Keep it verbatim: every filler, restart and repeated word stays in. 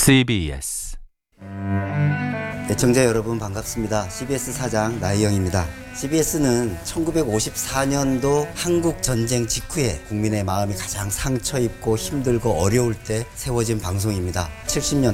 씨비에스 애청자 여러분 반갑습니다. 씨비에스 사장 나희영입니다. 씨비에스는 천구백오십사 년도 한국 전쟁 직후에 국민의 마음이 가장 상처 입고 힘들고 어려울 때 세워진 방송입니다. 칠십 년